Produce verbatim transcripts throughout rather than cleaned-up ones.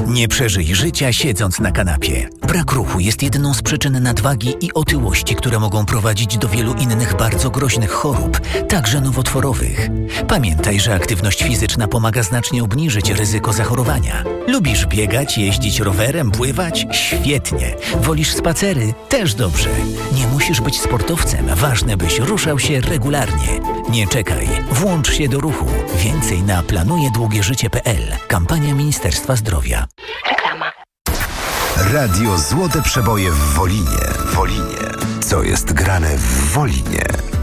Nie przeżyj życia siedząc na kanapie. Brak ruchu jest jedną z przyczyn nadwagi i otyłości, które mogą prowadzić do wielu innych bardzo groźnych chorób, także nowotworowych. Pamiętaj, że aktywność fizyczna pomaga znacznie obniżyć ryzyko zachorowania. Lubisz biegać, jeździć rowerem, pływać? Świetnie. Wolisz spacery? Też dobrze. Nie musisz być sportowcem. Ważne, byś ruszał się regularnie. Nie czekaj. Włącz się do ruchu. Więcej na planuje długie życie kropka p l. Kampania Ministerstwa Zdrowia. Reklama. Radio Złote Przeboje w Wolinie. Wolinie. Co jest grane w Wolinie?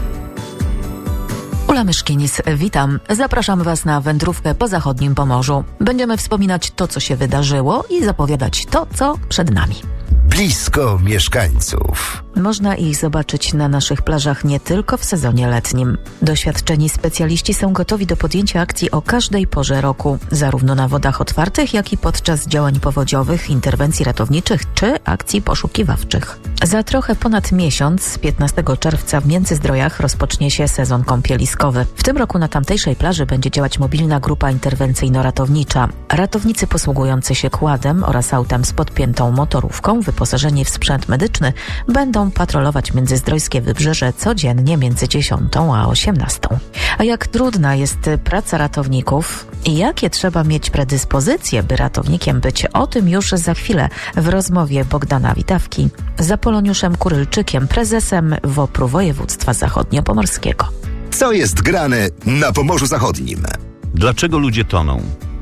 Ula Myszkinis, witam. Zapraszam Was na wędrówkę po zachodnim Pomorzu. Będziemy wspominać to, co się wydarzyło i zapowiadać to, co przed nami. Blisko mieszkańców. Można ich zobaczyć na naszych plażach nie tylko w sezonie letnim. Doświadczeni specjaliści są gotowi do podjęcia akcji o każdej porze roku, zarówno na wodach otwartych, jak i podczas działań powodziowych, interwencji ratowniczych czy akcji poszukiwawczych. Za trochę ponad miesiąc, piętnastego czerwca w Międzyzdrojach rozpocznie się sezon kąpieliskowy. W tym roku na tamtejszej plaży będzie działać mobilna grupa interwencyjno-ratownicza. Ratownicy posługujący się kładem oraz autem z podpiętą motorówką, wyposażeni w sprzęt medyczny, będą patrolować międzyzdrojskie wybrzeże codziennie między dziesiątą a osiemnastą. A jak trudna jest praca ratowników i jakie trzeba mieć predyspozycje, by ratownikiem być, o tym już za chwilę w rozmowie Bogdana Witawki z Apoloniuszem Kurylczykiem, prezesem W O P-u Województwa Zachodniopomorskiego. Co jest grane na Pomorzu Zachodnim? Dlaczego ludzie toną?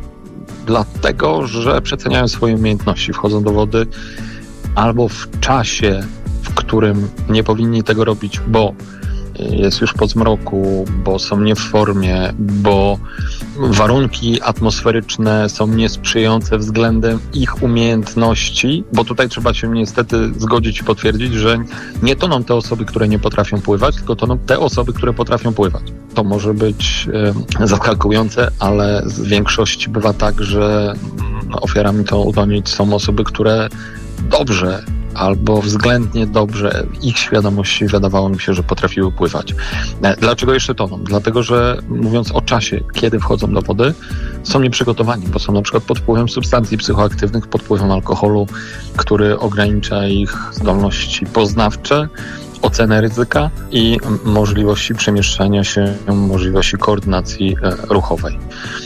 Dlatego, że przeceniają swoje umiejętności, wchodzą do wody albo w czasie, w którym nie powinni tego robić, bo jest już po zmroku, bo są nie w formie, bo warunki atmosferyczne są niesprzyjające względem ich umiejętności, bo tutaj trzeba się niestety zgodzić i potwierdzić, że nie toną te osoby, które nie potrafią pływać, tylko toną te osoby, które potrafią pływać. To może być e, zaskakujące, ale w większości bywa tak, że ofiarami to utonięć są osoby, które dobrze albo względnie dobrze w ich świadomości wydawało mi się, że potrafiły pływać. Dlaczego jeszcze toną? Dlatego, że mówiąc o czasie, kiedy wchodzą do wody, są nieprzygotowani, bo są na przykład pod wpływem substancji psychoaktywnych, pod wpływem alkoholu, który ogranicza ich zdolności poznawcze, ocenę ryzyka i możliwości przemieszczania się, możliwości koordynacji ruchowej.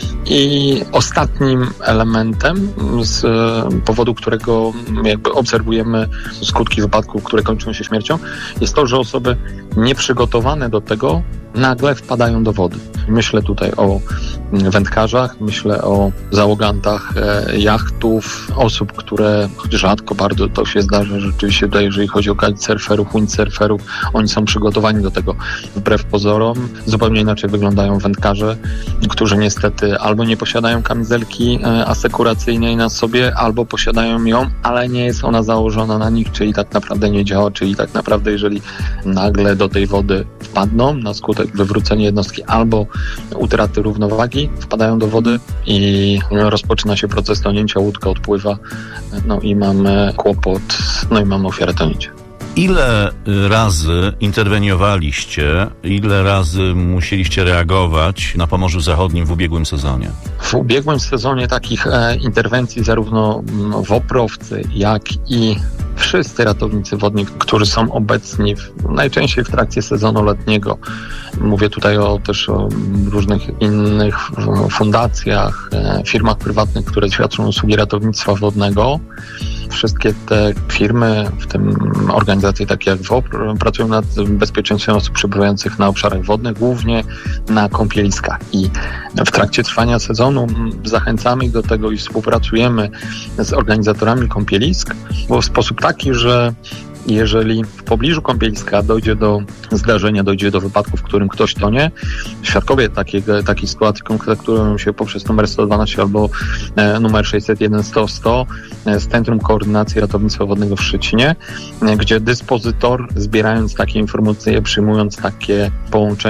I ostatnim elementem, z powodu którego jakby obserwujemy skutki wypadków, które kończą się śmiercią, jest to, że osoby nieprzygotowane do tego nagle wpadają do wody. Myślę tutaj o wędkarzach, myślę o załogantach jachtów, osób, które, choć rzadko bardzo to się zdarza, rzeczywiście tutaj, jeżeli chodzi o kitesurferów, windsurferów, oni są przygotowani do tego. Wbrew pozorom zupełnie inaczej wyglądają wędkarze, którzy niestety albo nie posiadają kamizelki asekuracyjnej na sobie, albo posiadają ją, ale nie jest ona założona na nich, czyli tak naprawdę nie działa, czyli tak naprawdę jeżeli nagle do tej wody wpadną na skutek wywrócenia jednostki albo utraty równowagi, wpadają do wody i rozpoczyna się proces tonięcia, łódka odpływa, no i mamy kłopot, no i mamy ofiarę tonięcia. Ile razy interweniowaliście, ile razy musieliście reagować na Pomorzu Zachodnim w ubiegłym sezonie? W ubiegłym sezonie takich e, interwencji zarówno woprowcy, jak i wszyscy ratownicy wodni, którzy są obecni w, najczęściej w trakcie sezonu letniego. Mówię tutaj o, też o różnych innych fundacjach, e, firmach prywatnych, które świadczą usługi ratownictwa wodnego. Wszystkie te firmy, w tym organizacje takie jak W O P, pracują nad bezpieczeństwem osób przebywających na obszarach wodnych, głównie na kąpieliskach. I w trakcie trwania sezonu zachęcamy ich do tego i współpracujemy z organizatorami kąpielisk, bo w sposób taki, że jeżeli w pobliżu kąpieliska dojdzie do zdarzenia, dojdzie do wypadku, w którym ktoś tonie, świadkowie takiej, takiej sytuacji kontaktują się poprzez numer sto dwanaście albo e, numer sześćset jeden sto sto e, z Centrum Koordynacji Ratownictwa Wodnego w Szczecinie, e, gdzie dyspozytor, zbierając takie informacje, przyjmując takie połączenie,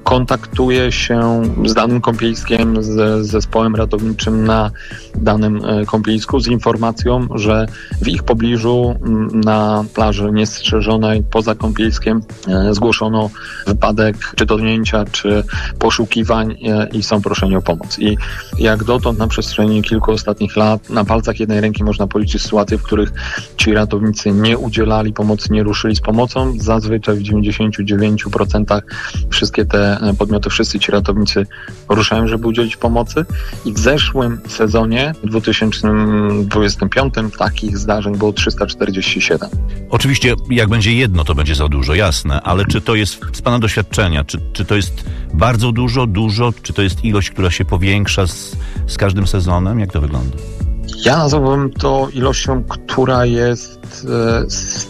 kontaktuje się z danym kąpieliskiem, z zespołem ratowniczym na danym kąpielisku z informacją, że w ich pobliżu na plaży niestrzeżonej poza kąpieliskiem zgłoszono wypadek czy dotknięcia, czy poszukiwań i są proszeni o pomoc. I jak dotąd na przestrzeni kilku ostatnich lat na palcach jednej ręki można policzyć sytuacje, w których ci ratownicy nie udzielali pomocy, nie ruszyli z pomocą. Zazwyczaj w dziewięćdziesięciu dziewięciu procentach wszystkie te podmioty, wszyscy ci ratownicy ruszają, żeby udzielić pomocy. I w zeszłym sezonie, w dwa tysiące dwudziestym piątym, takich zdarzeń było trzysta czterdzieści siedem. Oczywiście, jak będzie jedno, to będzie za dużo, jasne, ale czy to jest z pana doświadczenia, czy, czy to jest bardzo dużo, dużo, czy to jest ilość, która się powiększa z, z każdym sezonem? Jak to wygląda? Ja nazwałbym to ilością, która jest e,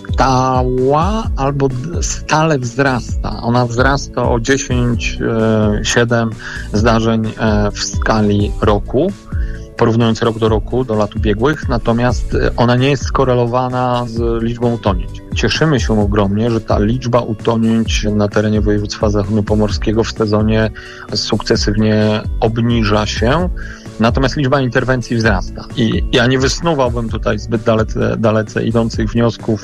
stała albo stale wzrasta. Ona wzrasta o dziesięć, siedem zdarzeń e, w skali roku, porównując rok do roku, do lat ubiegłych, natomiast ona nie jest skorelowana z liczbą utonięć. Cieszymy się ogromnie, że ta liczba utonięć na terenie województwa zachodniopomorskiego w sezonie sukcesywnie obniża się, natomiast liczba interwencji wzrasta. I ja nie wysnuwałbym tutaj zbyt dalece, dalece idących wniosków,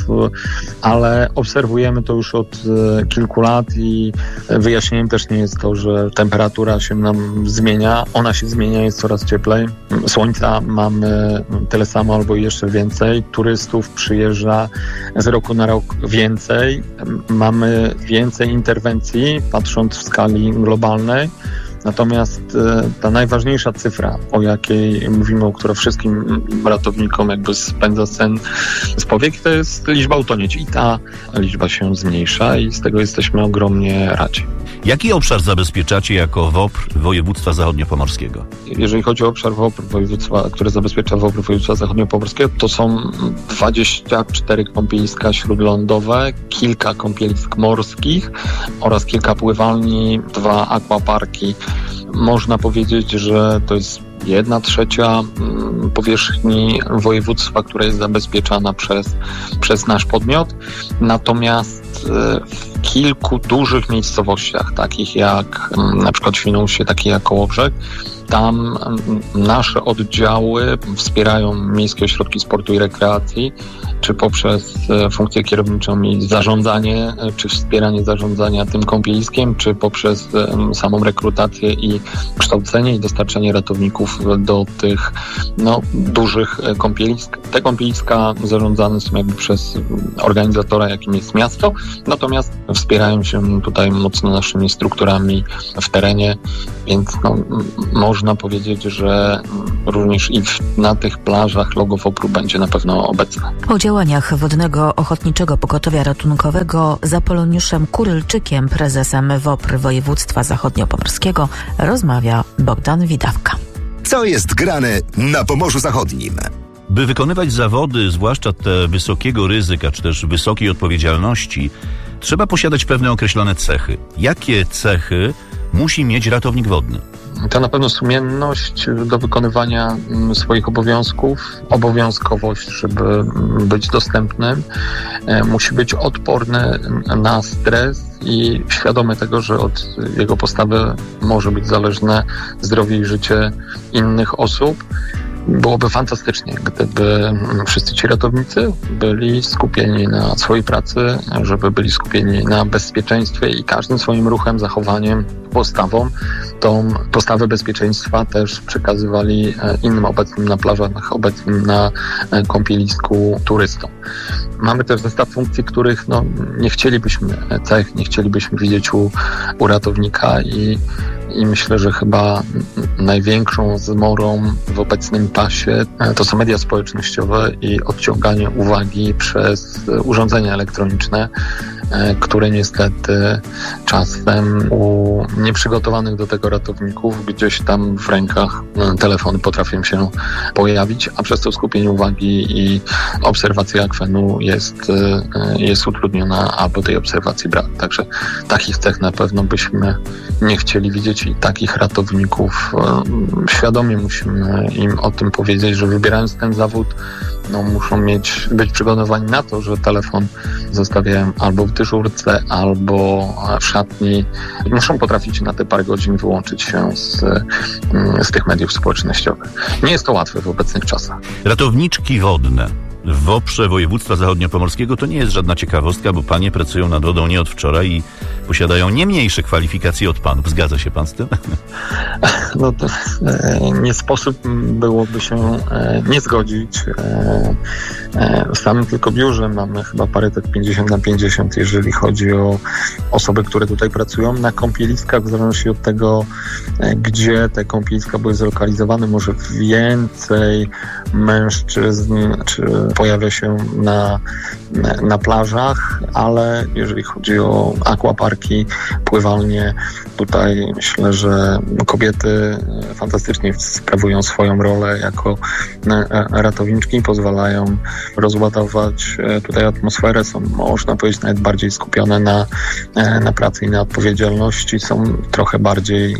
ale obserwujemy to już od kilku lat i wyjaśnieniem też nie jest to, że temperatura się nam zmienia. Ona się zmienia, jest coraz cieplej. Słońca mamy tyle samo albo jeszcze więcej. Turystów przyjeżdża z roku na rok więcej. Mamy więcej interwencji, patrząc w skali globalnej. Natomiast ta najważniejsza cyfra, o jakiej mówimy, o która wszystkim ratownikom jakby spędza sen z powieki, to jest liczba utonięć. I ta liczba się zmniejsza i z tego jesteśmy ogromnie radzi. Jaki obszar zabezpieczacie jako WOPR województwa zachodniopomorskiego? Jeżeli chodzi o obszar WOPR województwa, który zabezpiecza WOPR województwa zachodniopomorskiego, to są dwadzieścia cztery kąpieliska śródlądowe, kilka kąpielisk morskich oraz kilka pływalni, dwa aquaparki. Można powiedzieć, że to jest jedna trzecia powierzchni województwa, która jest zabezpieczana przez, przez nasz podmiot. Natomiast w kilku dużych miejscowościach, takich jak na przykład Świnoujście, takie jak Kołobrzeg, tam nasze oddziały wspierają miejskie ośrodki sportu i rekreacji, czy poprzez funkcję kierowniczą i zarządzanie, czy wspieranie zarządzania tym kąpieliskiem, czy poprzez samą rekrutację i kształcenie i dostarczanie ratowników do tych no, dużych kąpielisk. Te kąpieliska zarządzane są jakby przez organizatora, jakim jest miasto, natomiast wspierają się tutaj mocno naszymi strukturami w terenie, więc no, można powiedzieć, że również i na tych plażach logo WOPR-u będzie na pewno obecne. O działaniach Wodnego Ochotniczego Pogotowia Ratunkowego z Apoloniuszem Kurylczykiem, prezesem WOPR województwa zachodniopomorskiego, rozmawia Bogdan Widawka. Co jest grane na Pomorzu Zachodnim? By wykonywać zawody, zwłaszcza te wysokiego ryzyka, czy też wysokiej odpowiedzialności, trzeba posiadać pewne określone cechy. Jakie cechy musi mieć ratownik wodny? To na pewno sumienność do wykonywania swoich obowiązków, obowiązkowość, żeby być dostępnym. Musi być odporny na stres i świadomy tego, że od jego postawy może być zależne zdrowie i życie innych osób. Byłoby fantastycznie, gdyby wszyscy ci ratownicy byli skupieni na swojej pracy, żeby byli skupieni na bezpieczeństwie i każdym swoim ruchem, zachowaniem, postawą tą postawę bezpieczeństwa też przekazywali innym obecnym na plażach, obecnym na kąpielisku turystom. Mamy też zestaw funkcji, których no, nie chcielibyśmy cech, nie chcielibyśmy widzieć u, u ratownika i I myślę, że chyba największą zmorą w obecnym pasie to są media społecznościowe i odciąganie uwagi przez urządzenia elektroniczne, które niestety czasem u nieprzygotowanych do tego ratowników gdzieś tam w rękach telefony potrafią się pojawić, a przez to skupienie uwagi i obserwacja akwenu jest, jest utrudniona albo tej obserwacji brak. Także takich cech na pewno byśmy nie chcieli widzieć i takich ratowników świadomie musimy im o tym powiedzieć, że wybierając ten zawód no, muszą mieć, być przygotowani na to, że telefon zostawiają albo w dyżurce, albo w szatni. Muszą potrafić na te parę godzin wyłączyć się z, z tych mediów społecznościowych. Nie jest to łatwe w obecnych czasach. Ratowniczki wodne w WOPR-ze województwa zachodniopomorskiego to nie jest żadna ciekawostka, bo panie pracują nad wodą nie od wczoraj i posiadają nie mniejsze kwalifikacje od panów. Zgadza się pan z tym? No to e, nie sposób byłoby się e, nie zgodzić. E, e, w samym tylko biurze mamy chyba parytet pięćdziesiąt na pięćdziesiąt, jeżeli chodzi o osoby, które tutaj pracują. Na kąpieliskach, w zależności od tego, e, gdzie te kąpieliska były zlokalizowane, może więcej mężczyzn czy pojawia się na, na plażach, ale jeżeli chodzi o aquaparki, pływalnie, tutaj myślę, że kobiety fantastycznie sprawują swoją rolę jako ratowniczki i pozwalają rozładować tutaj atmosferę. Są, można powiedzieć, nawet bardziej skupione na, na pracy i na odpowiedzialności. Są trochę bardziej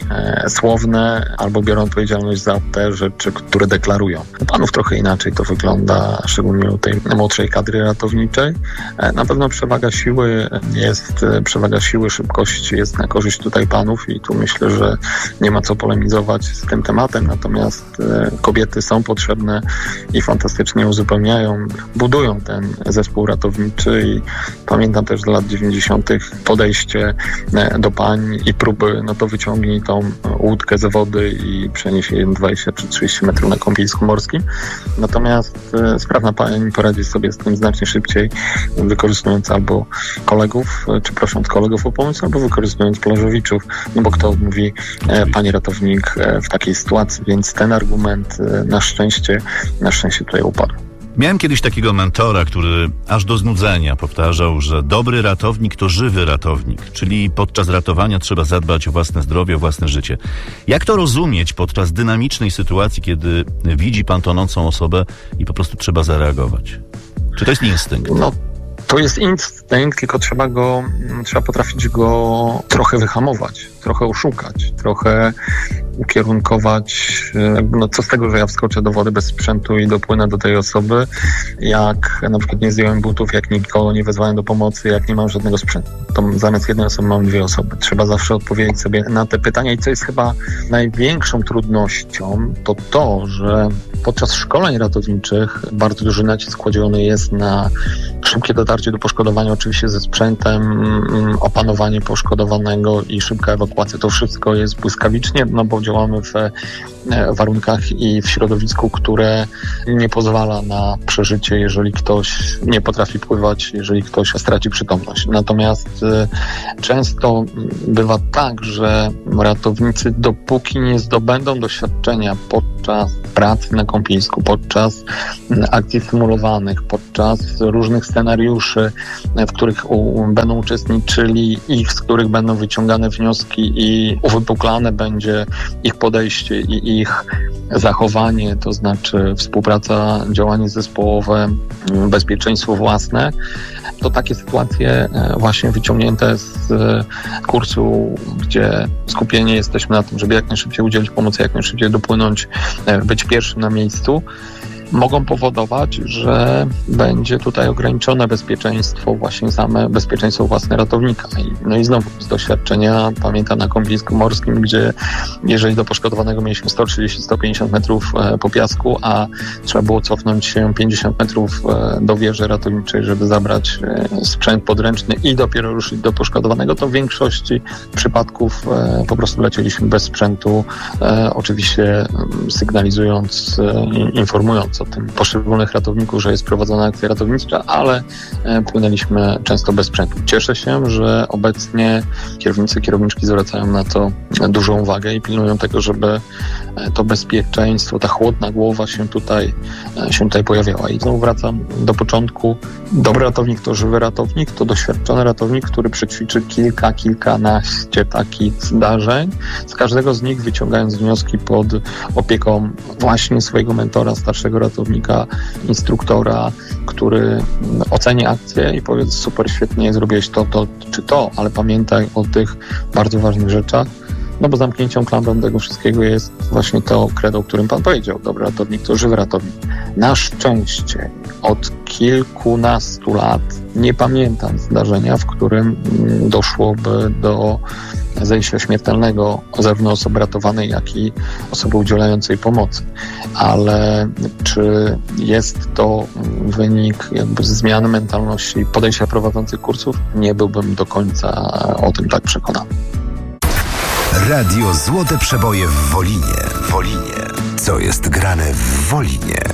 słowne albo biorą odpowiedzialność za te rzeczy, które deklarują. U panów trochę inaczej to wygląda, szczególnie u tej młodszej kadry ratowniczej. Na pewno przewaga siły jest, przewaga siły, szybkości jest na korzyść tutaj panów i tu myślę, że nie ma co polemizować z tym tematem, natomiast kobiety są potrzebne i fantastycznie uzupełniają, budują ten zespół ratowniczy i pamiętam też z lat dziewięćdziesiątych podejście do pań i próby, no to wyciągnij tą łódkę z wody i przenieś jej dwadzieścia czy trzydzieści metrów na kąpielisku morskim. Natomiast sprawna pani poradzi sobie z tym znacznie szybciej, wykorzystując albo kolegów, czy prosząc kolegów o pomoc, albo wykorzystując plażowiczów, no bo kto odmówi e, pani ratownik e, w takiej sytuacji, więc ten argument e, na szczęście, na szczęście tutaj upadł. Miałem kiedyś takiego mentora, który aż do znudzenia powtarzał, że dobry ratownik to żywy ratownik, czyli podczas ratowania trzeba zadbać o własne zdrowie, o własne życie. Jak to rozumieć podczas dynamicznej sytuacji, kiedy widzi pan tonącą osobę i po prostu trzeba zareagować? Czy to jest instynkt? No. To jest instynkt, tylko trzeba go, trzeba potrafić go trochę wyhamować, trochę oszukać, trochę ukierunkować. No co z tego, że ja wskoczę do wody bez sprzętu i dopłynę do tej osoby, jak na przykład nie zdjąłem butów, jak nikogo nie wezwałem do pomocy, jak nie mam żadnego sprzętu. To zamiast jednej osoby mam dwie osoby. Trzeba zawsze odpowiedzieć sobie na te pytania i co jest chyba największą trudnością, to to, że podczas szkoleń ratowniczych bardzo duży nacisk kładziony jest na szybkie dotarcie do poszkodowania, oczywiście ze sprzętem, opanowanie poszkodowanego i szybka ewakuacja. To wszystko jest błyskawicznie, no bo działamy w warunkach i w środowisku, które nie pozwala na przeżycie, jeżeli ktoś nie potrafi pływać, jeżeli ktoś straci przytomność. Natomiast y, często bywa tak, że ratownicy, dopóki nie zdobędą doświadczenia podczas pracy na kąpielisku, podczas akcji symulowanych, podczas różnych scenariuszy, w których u, będą uczestniczyli i z których będą wyciągane wnioski i uwypuklane będzie ich podejście i ich zachowanie, to znaczy współpraca, działanie zespołowe, bezpieczeństwo własne, to takie sytuacje właśnie wyciągnięte z kursu, gdzie skupieni jesteśmy na tym, żeby jak najszybciej udzielić pomocy, jak najszybciej dopłynąć, być pierwszym na miejscu, mogą powodować, że będzie tutaj ograniczone bezpieczeństwo, właśnie same bezpieczeństwo własne ratownika. I, no i znowu z doświadczenia pamiętam na kąpielisku morskim, gdzie jeżeli do poszkodowanego mieliśmy sto trzydzieści do stu pięćdziesięciu metrów e, po piasku, a trzeba było cofnąć się pięćdziesiąt metrów e, do wieży ratowniczej, żeby zabrać e, sprzęt podręczny i dopiero ruszyć do poszkodowanego, to w większości przypadków e, po prostu lecieliśmy bez sprzętu, e, oczywiście sygnalizując, e, informując o tym poszczególnych ratowników, że jest prowadzona akcja ratownicza, ale e, płynęliśmy często bez sprzętu. Cieszę się, że obecnie kierownicy, kierowniczki zwracają na to dużą uwagę i pilnują tego, żeby to bezpieczeństwo, ta chłodna głowa się tutaj, e, się tutaj pojawiała. I znowu wracam do początku. Dobry ratownik to żywy ratownik, to doświadczony ratownik, który przećwiczy kilka, kilkanaście takich zdarzeń. Z każdego z nich wyciągając wnioski pod opieką właśnie swojego mentora, starszego ratownika, instruktora, który oceni akcję i powie: super, świetnie, zrobiłeś to, to czy to, ale pamiętaj o tych bardzo ważnych rzeczach. No bo zamknięciem klamrą tego wszystkiego jest właśnie to credo, o którym pan powiedział. Dobry ratownik to żywy ratownik. Na szczęście od kilkunastu lat nie pamiętam zdarzenia, w którym doszłoby do zajścia śmiertelnego zarówno osoby ratowanej, jak i osoby udzielającej pomocy. Ale czy jest to wynik jakby zmiany mentalności podejścia prowadzących kursów? Nie byłbym do końca o tym tak przekonany. Radio Złote Przeboje w Wolinie. Wolinie. Co jest grane w Wolinie?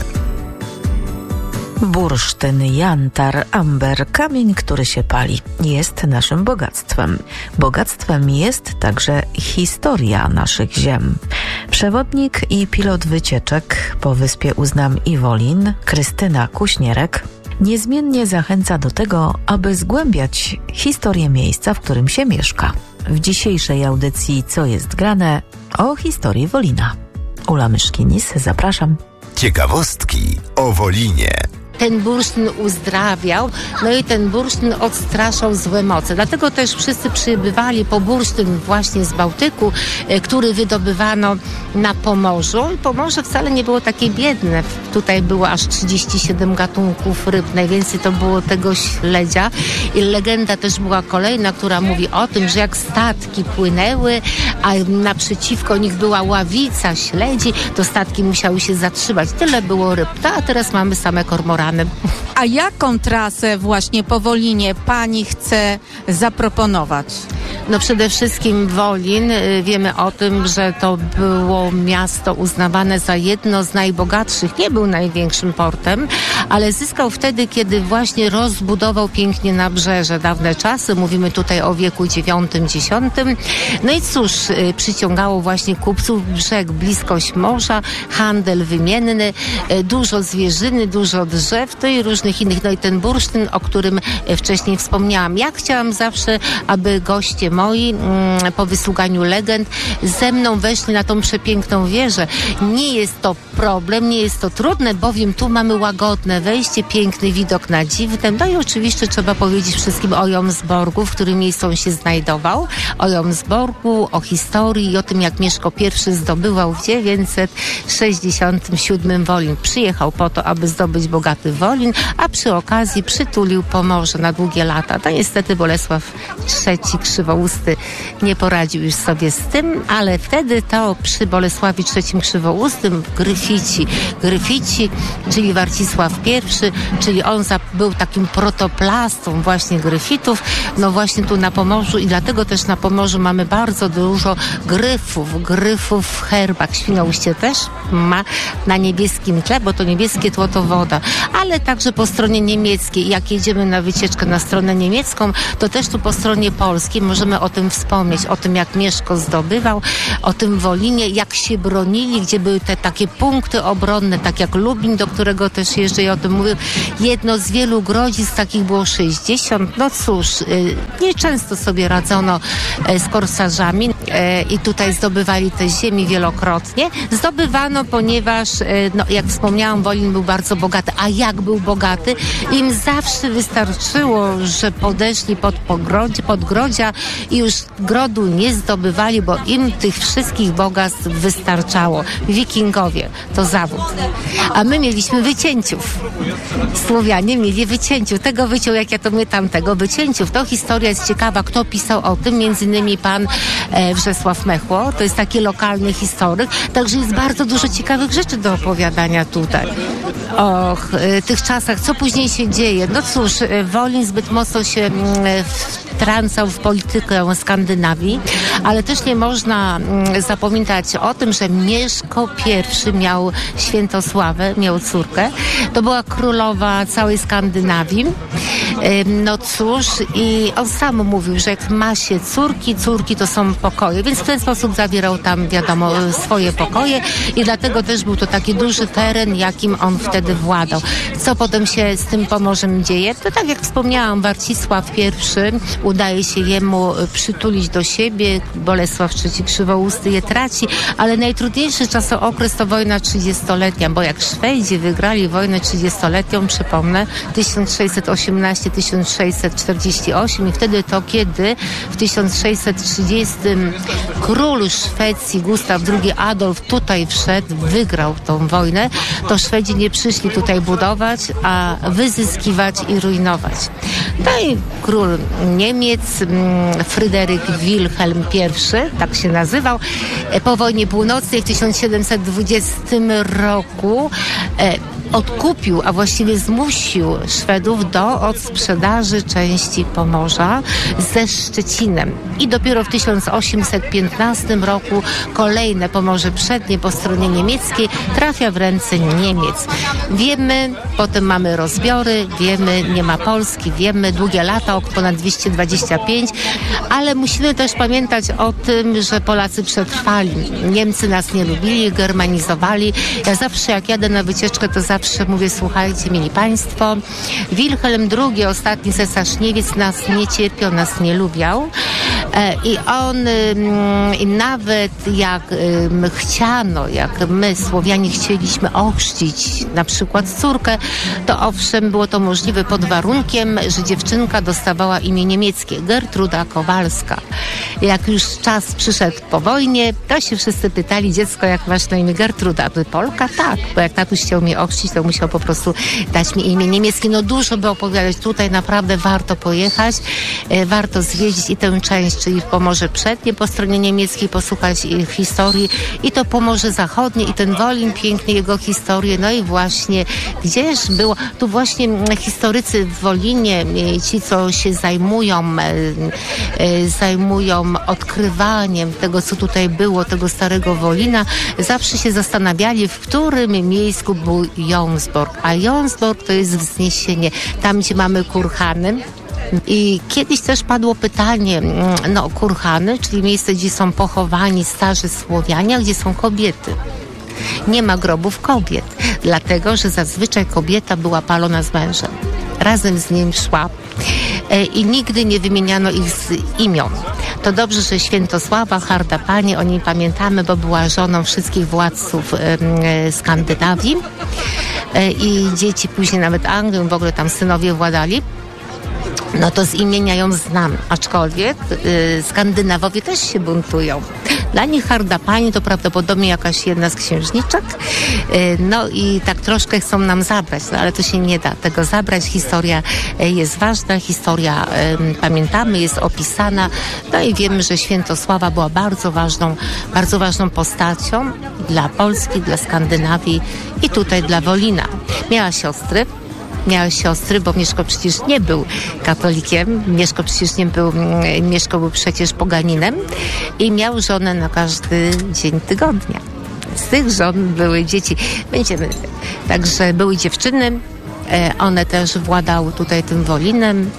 Bursztyn, jantar, amber, kamień, który się pali, jest naszym bogactwem. Bogactwem jest także historia naszych ziem. Przewodnik i pilot wycieczek po wyspie Uznam i Wolin, Krystyna Kuśnierek, niezmiennie zachęca do tego, aby zgłębiać historię miejsca, w którym się mieszka. W dzisiejszej audycji Co jest grane? O historii Wolina. Ula Myszkinis, zapraszam. Ciekawostki o Wolinie. Ten bursztyn uzdrawiał, no i ten bursztyn odstraszał złe moce. Dlatego też wszyscy przybywali po bursztyn właśnie z Bałtyku, który wydobywano na Pomorzu. I Pomorze wcale nie było takie biedne. Tutaj było aż trzydzieści siedem gatunków ryb, najwięcej to było tego śledzia. I legenda też była kolejna, która mówi o tym, że jak statki płynęły, a naprzeciwko nich była ławica śledzi, to statki musiały się zatrzymać. Tyle było ryb. A teraz mamy same kormorany. A jaką trasę właśnie po Wolinie pani chce zaproponować? No przede wszystkim Wolin. Wiemy o tym, że to było miasto uznawane za jedno z najbogatszych. Nie był największym portem, ale zyskał wtedy, kiedy właśnie rozbudował pięknie nabrzeże. Dawne czasy, mówimy tutaj o wieku dziewiątym, dziesiątym. No i cóż, przyciągało właśnie kupców, brzeg, bliskość morza, handel wymienny, dużo zwierzyny, dużo drzew, to i różnych innych. No i ten bursztyn, o którym wcześniej wspomniałam. Ja chciałam zawsze, aby goście moi mm, po wysłuchaniu legend ze mną weszli na tą przepiękną wieżę. Nie jest to problem, nie jest to trudne, bowiem tu mamy łagodne wejście, piękny widok na Dziwnem. No i oczywiście trzeba powiedzieć wszystkim o Jomsborgu, w którym miejscu on się znajdował. O Jomsborgu, o historii i o tym, jak Mieszko I zdobywał w dziewięćset sześćdziesiątym siódmym Wolin. Przyjechał po to, aby zdobyć bogaty Wolin, a przy okazji przytulił Pomorze na długie lata. To niestety Bolesław trzeci Krzywousty nie poradził już sobie z tym, ale wtedy to przy Bolesławie trzecim Krzywoustym Gryfici, Gryfici, czyli Warcisław I, czyli on za, był takim protoplastą właśnie Gryfitów, no właśnie tu na Pomorzu i dlatego też na Pomorzu mamy bardzo dużo gryfów, gryfów w herbach. Świnoujście też ma na niebieskim tle, bo to niebieskie tło to woda, ale także po stronie niemieckiej. Jak jedziemy na wycieczkę na stronę niemiecką, to też tu po stronie polskiej możemy o tym wspomnieć, o tym, jak Mieszko zdobywał, o tym Wolinie, jak się bronili, gdzie były te takie punkty obronne, tak jak Lubin, do którego też jeżdżę i o tym mówił. Jedno z wielu grodzisk, takich było sześćdziesiąt. No cóż, nieczęsto sobie radzono z korsarzami i tutaj zdobywali te ziemi wielokrotnie. Zdobywano, ponieważ, no, jak wspomniałam, Wolin był bardzo bogaty. A jak był bogaty? Im zawsze wystarczyło, że podeszli pod pogrodzie, podgrodzia i już grodu nie zdobywali, bo im tych wszystkich bogactw wystarczało. Wikingowie to zawód. A my mieliśmy wycięciów. Słowianie mieli wycięciów. Tego wyciął, jak ja to my tamtego wycięciów. To historia jest ciekawa. Kto pisał o tym? Między innymi pan e, Wrzesław Mechło. To jest taki lokalny historyk. Także jest bardzo dużo ciekawych rzeczy do opowiadania tutaj. Och, e, tych czasach. Co później się dzieje? No cóż, e, Wolin zbyt mocno się e, wtrącał w politykę Skandynawii, ale też nie można mm, zapominać o tym, że Mieszko I miał Świętosławę, miał córkę. To była królowa całej Skandynawii. No cóż, i on sam mówił, że jak ma się córki, córki to są pokoje, więc w ten sposób zawierał tam, wiadomo, swoje pokoje i dlatego też był to taki duży teren, jakim on wtedy władał. Co potem się z tym Pomorzem dzieje? To tak jak wspomniałam, Warcisław I udaje się jemu przytulić do siebie, Bolesław trzeci Krzywousty je traci, ale najtrudniejszy czasookres to wojna trzydziestoletnia, bo jak Szwedzi wygrali wojnę trzydziestoletnią, przypomnę, tysiąc sześćset osiemnasty czterdzieści tysiąc sześćset czterdzieści osiem i wtedy to, kiedy w tysiąc sześćset trzydziestym król Szwecji Gustaw drugi Adolf tutaj wszedł, wygrał tą wojnę, to Szwedzi nie przyszli tutaj budować, a wyzyskiwać i rujnować. No i król Niemiec, Fryderyk Wilhelm pierwszy, tak się nazywał, po wojnie północnej w tysiąc siedemset dwudziestym roku odkupił, a właściwie zmusił Szwedów do odsprzedaży części Pomorza ze Szczecinem. I dopiero w tysiąc osiemset piętnastym roku kolejne Pomorze Przednie po stronie niemieckiej trafia w ręce Niemiec. Wiemy, potem mamy rozbiory, wiemy, nie ma Polski, wiemy, długie lata, ok ponad dwieście dwadzieścia pięć, ale musimy też pamiętać o tym, że Polacy przetrwali. Niemcy nas nie lubili, germanizowali. Ja zawsze jak jadę na wycieczkę, to zawsze mówię, słuchajcie, mieli państwo, Wilhelm drugi, ostatni cesarz Niemiec, nas nie cierpiał, nas nie lubiał. E, I on ym, i nawet jak ym, chciano, jak my Słowianie chcieliśmy ochrzcić na przykład córkę, to owszem, było to możliwe pod warunkiem, że dziewczynka dostawała imię niemieckie, Gertruda Kowalska. Jak już czas przyszedł po wojnie, to się wszyscy pytali, dziecko, jak masz na imię? Gertruda. Ty Polka? Tak, bo jak tatuś chciał mnie ochrzcić, to musiał po prostu dać mi imię niemieckie. No dużo by opowiadać. Tutaj naprawdę warto pojechać, e, warto zwiedzić i tę część, czyli Pomorze Przednie po stronie niemieckiej, posłuchać ich historii i to Pomorze Zachodnie i ten Wolin, pięknie jego historię. No i właśnie gdzież było, tu właśnie historycy w Wolinie, ci co się zajmują, e, e, zajmują odkrywaniem tego, co tutaj było, tego starego Wolina, zawsze się zastanawiali, w którym miejscu był Jonsborg. A Jonsborg to jest wzniesienie, tam gdzie mamy kurhany. I kiedyś też padło pytanie, no kurhany, czyli miejsce, gdzie są pochowani starzy Słowianie, a gdzie są kobiety. Nie ma grobów kobiet, dlatego, że zazwyczaj kobieta była palona z mężem. Razem z nim szła i nigdy nie wymieniano ich z imion. To dobrze, że Świętosława, harda pani, o niej pamiętamy, bo była żoną wszystkich władców e, Skandynawii e, i dzieci później nawet Anglią, w ogóle tam synowie władali. No to z imienia ją znam, aczkolwiek y, Skandynawowie też się buntują. Dla nich harda pani to prawdopodobnie jakaś jedna z księżniczek, y, no i tak troszkę chcą nam zabrać, no ale to się nie da tego zabrać. Historia y, jest ważna, historia y, pamiętamy, jest opisana, no i wiemy, że Świętosława była bardzo ważną, bardzo ważną postacią dla Polski, dla Skandynawii i tutaj dla Wolina. Miała siostry. Miała siostry, bo Mieszko przecież nie był katolikiem. Mieszko przecież nie był, Mieszko był przecież poganinem i miał żonę na każdy dzień tygodnia. Z tych żon były dzieci. Będziemy. Także były dziewczyny. One też władały tutaj tym Wolinem.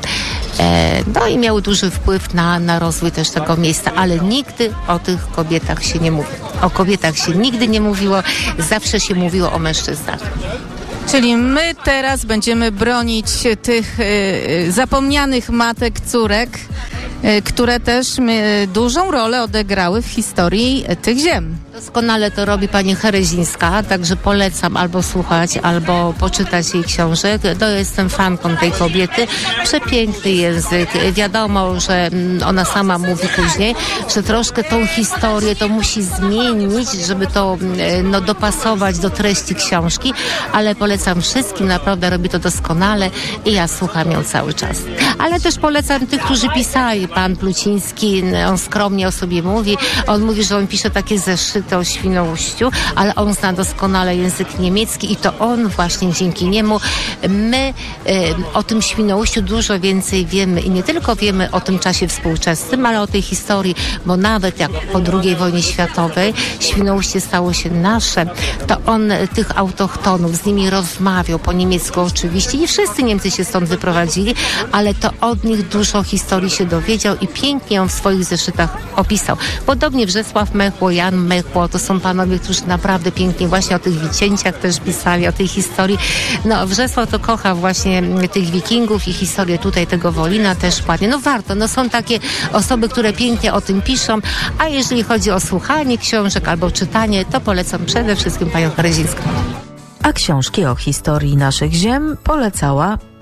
No i miały duży wpływ na, na rozwój też tego miejsca, ale nigdy o tych kobietach się nie mówi. O kobietach się nigdy nie mówiło, zawsze się mówiło o mężczyznach. Czyli my teraz będziemy bronić tych y, zapomnianych matek, córek, y, które też y, dużą rolę odegrały w historii tych ziem. Doskonale to robi pani Herezińska, także polecam albo słuchać, albo poczytać jej książek. To jestem fanką tej kobiety. Przepiękny język. Wiadomo, że ona sama mówi później, że troszkę tą historię to musi zmienić, żeby to no, dopasować do treści książki, ale polecam wszystkim, naprawdę robi to doskonale i ja słucham ją cały czas. Ale też polecam tych, którzy pisali. Pan Pluciński, on skromnie o sobie mówi. On mówi, że on pisze takie zeszyty o Świnoujściu, ale on zna doskonale język niemiecki i to on właśnie dzięki niemu my y, o tym Świnoujściu dużo więcej wiemy i nie tylko wiemy o tym czasie współczesnym, ale o tej historii, bo nawet jak po drugiej wojnie światowej Świnoujście stało się nasze, to on tych autochtonów z nimi rozmawiał po niemiecku oczywiście. Nie wszyscy Niemcy się stąd wyprowadzili, ale to od nich dużo historii się dowiedział i pięknie ją w swoich zeszytach opisał. Podobnie Wrzesław Mechło, Jan Mechło, to są panowie, którzy naprawdę pięknie właśnie o tych wicięciach też pisali, o tej historii. No Wrzesław to kocha właśnie tych wikingów i historię tutaj tego Wolina też ładnie. No warto, no są takie osoby, które pięknie o tym piszą, a jeżeli chodzi o słuchanie książek albo czytanie, to polecam przede wszystkim panią Herezińską. A książki o historii naszych ziem polecała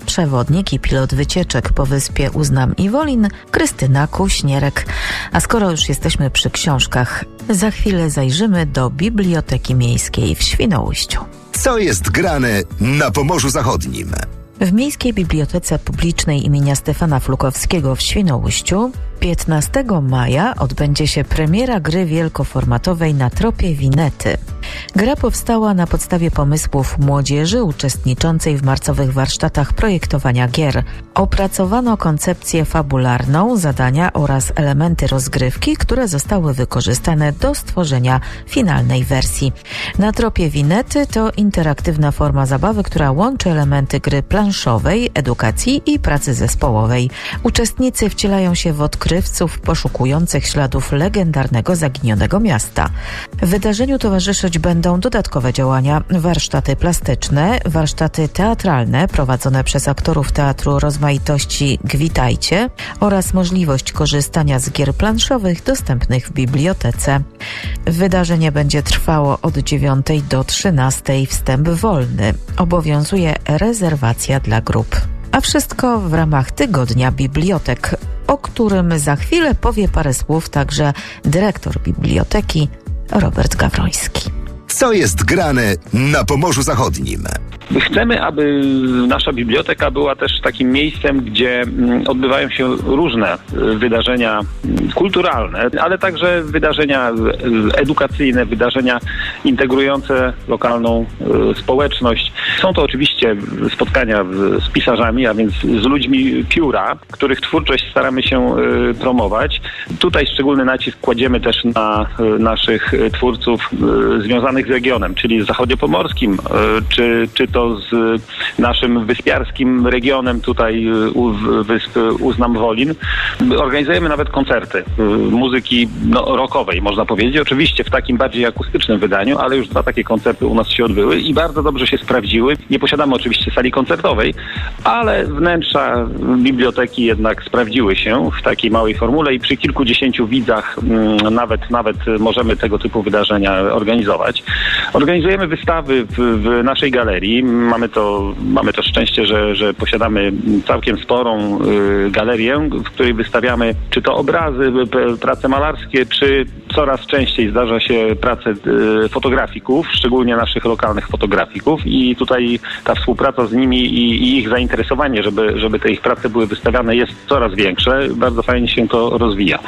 przewodnik i pilot wycieczek po wyspie Uznam i Wolin Krystyna Kuśnierek. A skoro już jesteśmy przy książkach, za chwilę zajrzymy do Biblioteki Miejskiej w Świnoujściu. Co jest grane na Pomorzu Zachodnim? W Miejskiej Bibliotece Publicznej imienia Stefana Flukowskiego w Świnoujściu piętnastego maja odbędzie się premiera gry wielkoformatowej Na tropie Winety. Gra powstała na podstawie pomysłów młodzieży uczestniczącej w marcowych warsztatach projektowania gier. Opracowano koncepcję fabularną, zadania oraz elementy rozgrywki, które zostały wykorzystane do stworzenia finalnej wersji. Na tropie Winety to interaktywna forma zabawy, która łączy elementy gry planszowej, edukacji i pracy zespołowej. Uczestnicy wcielają się w odkrywców poszukujących śladów legendarnego zaginionego miasta. Wydarzeniu towarzyszyć będą dodatkowe działania, warsztaty plastyczne, warsztaty teatralne prowadzone przez aktorów Teatru Rozmaitości Gwitajcie oraz możliwość korzystania z gier planszowych dostępnych w bibliotece. Wydarzenie będzie trwało od dziewiątej do trzynastej. Wstęp wolny. Obowiązuje rezerwacja dla grup. A wszystko w ramach Tygodnia Bibliotek, o którym za chwilę powie parę słów także dyrektor biblioteki Robert Gawroński. Co jest grane na Pomorzu Zachodnim? Chcemy, aby nasza biblioteka była też takim miejscem, gdzie odbywają się różne wydarzenia kulturalne, ale także wydarzenia edukacyjne, wydarzenia integrujące lokalną społeczność. Są to oczywiście spotkania z pisarzami, a więc z ludźmi pióra, których twórczość staramy się promować. Tutaj szczególny nacisk kładziemy też na naszych twórców związanych z regionem, czyli z zachodniopomorskim, czy, czy to z naszym wyspiarskim regionem tutaj u wysp Uznam Wolin. Organizujemy nawet koncerty muzyki no, rockowej, można powiedzieć. Oczywiście w takim bardziej akustycznym wydaniu, ale już dwa takie koncerty u nas się odbyły i bardzo dobrze się sprawdziły. Nie posiadamy oczywiście sali koncertowej, ale wnętrza biblioteki jednak sprawdziły się w takiej małej formule i przy kilkudziesięciu widzach nawet, nawet możemy tego typu wydarzenia organizować. Organizujemy wystawy w, w naszej galerii. Mamy to, mamy to szczęście, że, że posiadamy całkiem sporą y, galerię, w której wystawiamy czy to obrazy, p, prace malarskie, czy coraz częściej zdarza się prace y, fotografików, szczególnie naszych lokalnych fotografików i tutaj ta współpraca z nimi i, i ich zainteresowanie, żeby, żeby te ich prace były wystawiane jest coraz większe. Bardzo fajnie się to rozwija.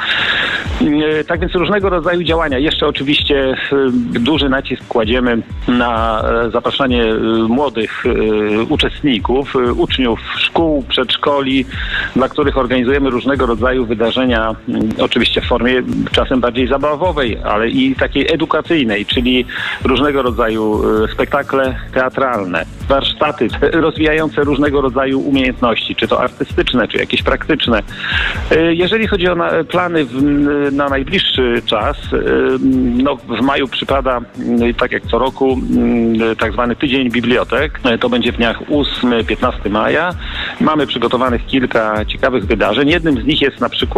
Y, tak więc różnego rodzaju działania. Jeszcze oczywiście y, duży nacisk kładziemy na zapraszanie młodych uczestników, uczniów szkół, przedszkoli, dla których organizujemy różnego rodzaju wydarzenia, oczywiście w formie czasem bardziej zabawowej, ale i takiej edukacyjnej, czyli różnego rodzaju spektakle teatralne, warsztaty rozwijające różnego rodzaju umiejętności, czy to artystyczne, czy jakieś praktyczne. Jeżeli chodzi o na, plany w, na najbliższy czas, no w maju przypada, tak jak co roku, tak zwany Tydzień Bibliotek. To będzie w dniach ósmego do piętnastego maja. Mamy przygotowanych kilka ciekawych wydarzeń. Jednym z nich jest na przykład